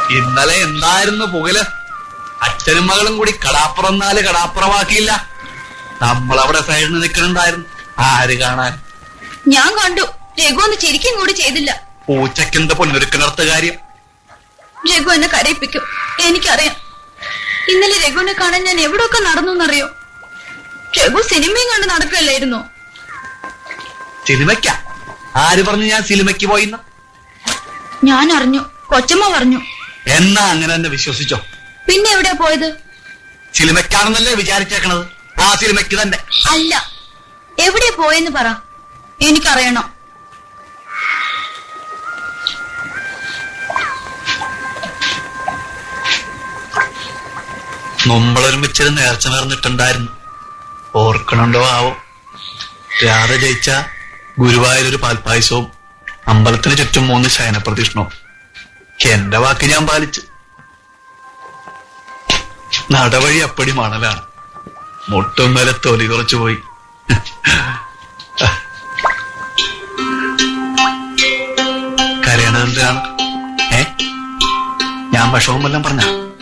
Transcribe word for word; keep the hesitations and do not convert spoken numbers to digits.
ഇന്നലെ എന്തായിരുന്നു പുകല്? അച്ഛനും മകളും കൂടി കടാപ്പുറന്നാല് കടാപ്പുറമാക്കിയില്ല. നമ്മളവിടെ സൈഡിൽ നിൽക്കണുണ്ടായിരുന്നു. ആര് കാണാൻ? ഞാൻ കണ്ടു. രഘു ഒന്ന് ചിരിക്കും കൂടി ചെയ്തില്ല. പൂച്ചക്കെന്ത് പൊന്നൊരുക്കിനർത്ത കാര്യം. രഘു എന്നെ കരയിപ്പിക്കും, എനിക്കറിയാം. ഇന്നലെ രഘുവിനെ കാണാൻ ഞാൻ എവിടെയൊക്കെ നടന്നു എന്നറിയോ? രഘു സിനിമയും കണ്ട് നടക്കുകയല്ലായിരുന്നു. സിനിമയ്ക്ക? ആര് പറഞ്ഞു ഞാൻ സിനിമയ്ക്ക് പോയിന്ന്? ഞാൻ അറിഞ്ഞു, കൊച്ചമ്മ പറഞ്ഞു. എന്നാ അങ്ങനെ തന്നെ വിശ്വസിച്ചോ? പിന്നെ എവിടെയാ പോയത്? സിനിമയ്ക്കാണെന്നല്ലേ വിചാരിച്ചേക്കണത്? ആ സിനിമയ്ക്ക് തന്നെ. അല്ല, എവിടെയാ പോയെന്ന് പറ, എനിക്കറിയണം. നമ്മളൊരുമിച്ചൊരു നേർച്ച നേർന്നിട്ടുണ്ടായിരുന്നു. ഓർക്കണുണ്ടോ ആവോ? രാധ ജയിച്ച ഗുരുവായൂരൊരു പാൽപ്പായസവും അമ്പലത്തിന് ചുറ്റും മൂന്ന് ശയനപ്രദക്ഷിണവും. എന്റെ വാക്ക് ഞാൻ പാലിച്ചു. നടവഴി അപ്പടി മണലാണ്. മുട്ടും വരെ തൊലി കുറച്ചു പോയി. കരയണത് എന്തിനാണ്? ഏ ഞാൻ വിഷമം വല്ലതും പറഞ്ഞ?